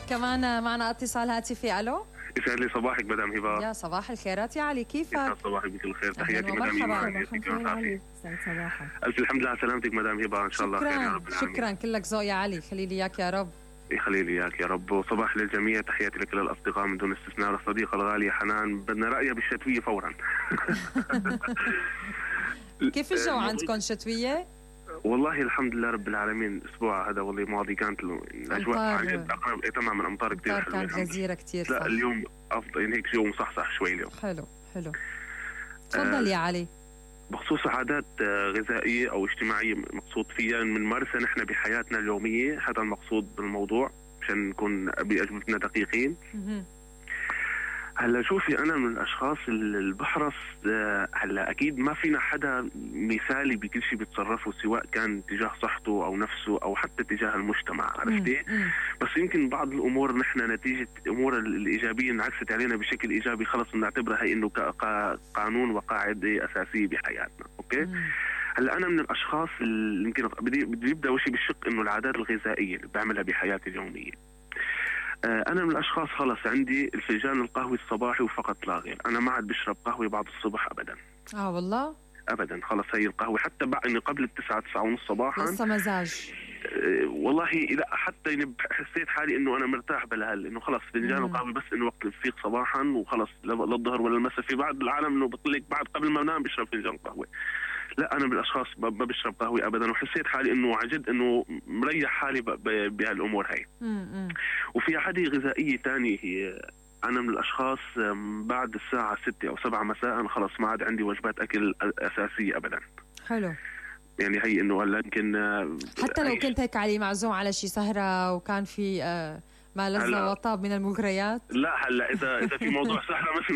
كمان معنا اتصال هاتفي. الو، يسعد لي صباحك مدام هبه. يا صباح الخيرات يا علي، كيفك؟ يسعد صباحك بكل خير. تحياتي مدام هبه. علي، يسعد صباحك. الف الحمد لله على سلامتك مدام هبه، ان شاء الله خير يا رب العالمين. شكرا، كلك ذوق يا علي، خلي لي اياك يا رب. يخلي لي اياك يا رب. وصباح للجميع، تحياتي لكل الاصدقاء من دون استثناء. الصديقه الغاليه حنان، بدنا رايها بالشتويه فورا. كيف الجو عندكم شتويه؟ والله الحمد لله رب العالمين. الاسبوع هذا والله الماضي كانت الاجواء عن جد اقرب تماما. امطار كثير حلوه، كانت غزيره كثير. لا اليوم افضل، يعني هيك جو مصحصح شوي اليوم. حلو حلو. تفضل يا علي. بخصوص عادات غذائيه او اجتماعيه مقصود فيها نمارسها نحن بحياتنا اليوميه، هذا المقصود بالموضوع عشان نكون باجوبتنا دقيقين. هلا شوفي، انا من الاشخاص اللي بحرص، هلا اكيد ما فينا حدا مثالي بكل شيء بيتصرفه، سواء كان تجاه صحته او نفسه او حتى تجاه المجتمع، عرفتي؟ بس يمكن بعض الامور نحن نتيجه الامور الايجابيه انعكست علينا بشكل ايجابي، خلص بنعتبرها هي انه قانون وقاعده اساسيه بحياتنا. اوكي؟ هلا انا من الاشخاص اللي يمكن بدي ابدا اول شيء بالشق انه العادات الغذائيه اللي بعملها بحياتي اليوميه. أنا من الأشخاص خلص عندي الفنجان القهوة الصباحي وفقط لا غير. أنا ما عاد بشرب قهوة بعد الصبح أبدا. والله؟ أبدا، خلص هي القهوة حتى بعد قبل 9:09:30 صباحا لسه مزاج. والله لا، حتى يعني حسيت حالي إنه أنا مرتاح بالهال، إنه خلص فنجان القهوة بس إنه وقت الفيق صباحا وخلص للظهر ولا المساء. في بعض العالم إنه بطلق بعد قبل ما أنام بشرب فنجان قهوة. لا، أنا من الأشخاص ما بشرب قهوة أبدا، وحسيت حالي إنه عجد إنه مريح حالي بهالأمور هاي. وفي عادة غذائية تانية، هي أنا من الأشخاص بعد الساعة 6 أو 7 مساء خلص ما عاد عندي وجبات أكل أساسية أبدا. حلو. يعني هي إنه هلا يمكن حتى لو كنت هيك علي معزوم على شي سهرة وكان في ما لذة وطاب من المغريات. لا هلا إذا في موضوع سهرة ما في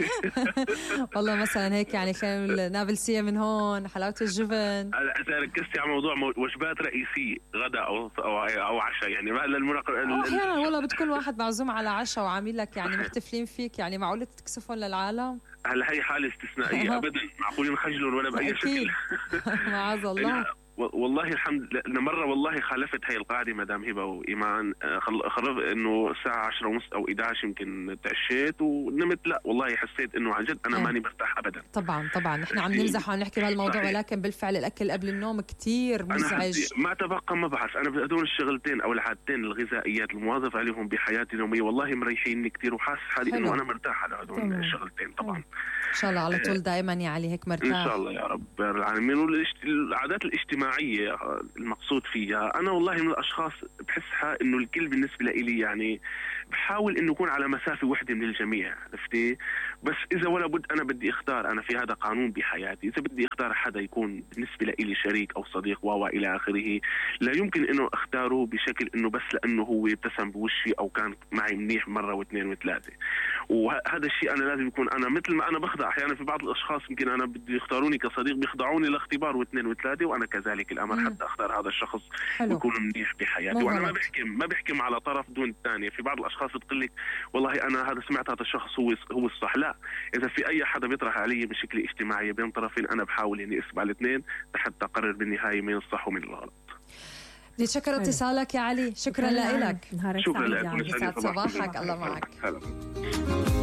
مشكلة. والله مثلا هيك يعني خلينا نابلسية من هون، حلاوة الجبن. إذا ركزتي على موضوع وجبات رئيسية، غداء أو عشاء، يعني ما أحيانا والله بتكون واحد معزوم على عشاء وعامل لك يعني محتفلين فيك، يعني معقولة تكسفهم للعالم؟ هلا هي حالة استثنائية أبدا، معقول ينخجلون ولا بأي شكل. معاذ الله. والله الحمد لله. مرة والله خالفت هاي القاعدة مدام هبة وإيمان، خرب إنه الساعة 10:30 أو 11 يمكن تعشيت ونمت. لا والله حسيت إنه عن جد أنا ماني مرتاح أبدا. طبعا نحن عم نمزح وعم نحكي بهالموضوع، ولكن بالفعل الأكل قبل النوم كتير مزعج. ما تبقى ما بعرف، أنا هدول الشغلتين أو العادتين الغذائيات المواظب عليهم بحياتي اليومية والله مريحيني كتير، وحاسس حالي إنه أنا مرتاح على هدول الشغلتين. طبعا إن شاء الله على طول دائما يا علي هيك مرتاح إن شاء الله يا رب العالمين. والعادات الاجتماعية المقصود فيها، أنا والله من الأشخاص بحسها إنه الكل بالنسبة لي يعني بحاول إنه يكون على مسافة واحدة من الجميع، عرفتي؟ بس إذا ولا بد أنا بدي أختار، أنا في هذا قانون بحياتي، إذا بدي أختار حدا يكون بالنسبة لي شريك أو صديق وإلى آخره، لا يمكن إنه أختاره بشكل إنه بس لأنه هو ابتسم بوشي أو كان معي منيح مرة واثنين وثلاثة. وهذا الشيء أنا لازم يكون أنا مثل ما أنا بخضع أحيانا في بعض الأشخاص، يمكن أنا بدي يختاروني كصديق بيخضعوني لاختبار واثنين وثلاثة، وأنا كذلك الأمر حتى أختار هذا الشخص يكون منيح بحياتي. وأنا ما بحكم على طرف دون الثاني. في بعض الأشخاص بتقول لك والله أنا هذا سمعت هذا الشخص هو الصح. لا، إذا في أي حدا بيطرح علي بشكل اجتماعي بين طرفين، أنا بحاول إني أسمع الاثنين حتى أقرر بالنهاية مين الصح ومين الغلط. بدي أشكر اتصالك يا علي، شكرا لك. شكرا لك. يسعد صباحك، الله معك.